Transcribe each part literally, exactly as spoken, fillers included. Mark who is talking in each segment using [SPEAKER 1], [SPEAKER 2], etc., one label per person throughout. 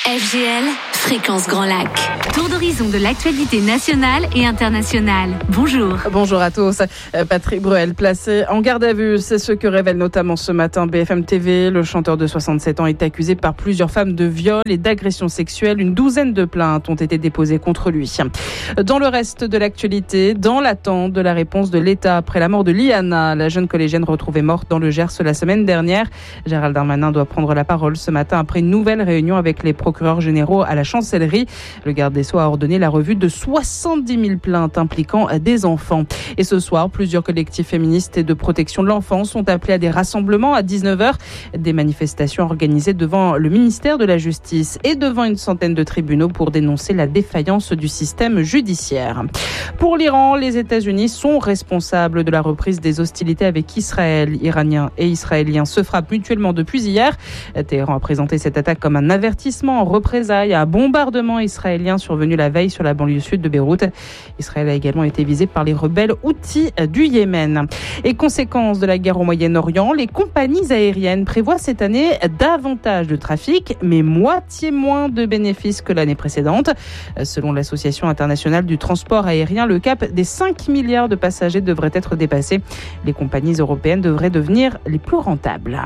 [SPEAKER 1] F G L, Fréquence Grand Lac. Tour d'horizon de l'actualité nationale et internationale. Bonjour.
[SPEAKER 2] Bonjour à tous. Patrick Bruel, placé en garde à vue. C'est ce que révèle notamment ce matin B F M T V. Le chanteur de soixante-sept ans est accusé par plusieurs femmes de viol et d'agression sexuelle. Une douzaine de plaintes ont été déposées contre lui. Dans le reste de l'actualité, dans l'attente de la réponse de l'État après la mort de Liana, la jeune collégienne retrouvée morte dans le Gers la semaine dernière, Gérald Darmanin doit prendre la parole ce matin après une nouvelle réunion avec les procureurs généraux à la chancellerie. Le garde des Sceaux a ordonné la revue de soixante-dix mille plaintes impliquant des enfants. Et ce soir, plusieurs collectifs féministes et de protection de l'enfance sont appelés à des rassemblements à dix-neuf heures. Des manifestations organisées devant le ministère de la Justice et devant une centaine de tribunaux pour dénoncer la défaillance du système judiciaire. Pour l'Iran, les États-Unis sont responsables de la reprise des hostilités avec Israël. Iraniens et Israéliens se frappent mutuellement depuis hier. Téhéran a présenté cette attaque comme un avertissement en représailles à un bombardement israélien survenu la veille sur la banlieue sud de Beyrouth. Israël a également été visé par les rebelles Houthis du Yémen. Et conséquence de la guerre au Moyen-Orient, les compagnies aériennes prévoient cette année davantage de trafic, mais moitié moins de bénéfices que l'année précédente. Selon l'Association internationale du transport aérien, le cap des cinq milliards de passagers devrait être dépassé. Les compagnies européennes devraient devenir les plus rentables.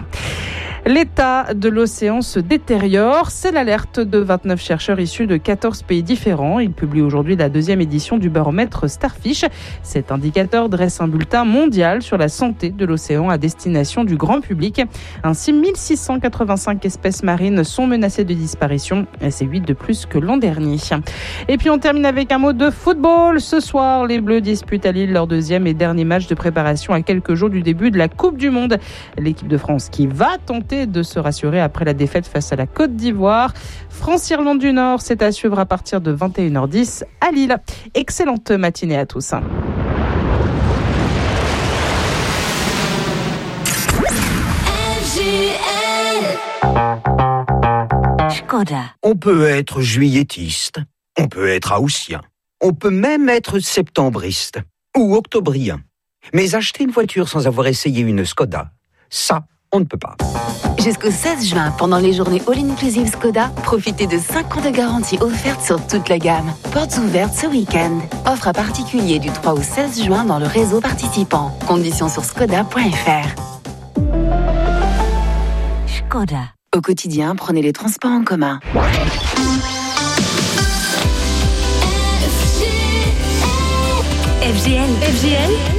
[SPEAKER 2] L'état de l'océan se détériore. C'est l'alerte de vingt-neuf chercheurs issus de quatorze pays différents. Ils publient aujourd'hui la deuxième édition du baromètre Starfish. Cet indicateur dresse un bulletin mondial sur la santé de l'océan à destination du grand public. Ainsi, mille six cent quatre-vingt-cinq espèces marines sont menacées de disparition. C'est huit de plus que l'an dernier. Et puis on termine avec un mot de football. Ce soir, les Bleus disputent à Lille leur deuxième et dernier match de préparation à quelques jours du début de la Coupe du Monde. L'équipe de France qui va tenter de se rassurer après la défaite face à la Côte d'Ivoire. France-Irlande du Nord, c'est à suivre à partir de vingt et une heures dix à Lille. Excellente matinée à tous.
[SPEAKER 3] Skoda. On peut être juilletiste, on peut être haussien, on peut même être septembriste ou octobrien. Mais acheter une voiture sans avoir essayé une Skoda, ça, on ne peut pas.
[SPEAKER 4] Jusqu'au seize juin, pendant les journées All-Inclusive Skoda, profitez de cinq ans de garantie offerte sur toute la gamme. Portes ouvertes ce week-end. Offre à particulier du trois au seize juin dans le réseau participant. Conditions sur skoda point f r. Skoda. Au quotidien, prenez les transports en commun.
[SPEAKER 1] F G L. F G L.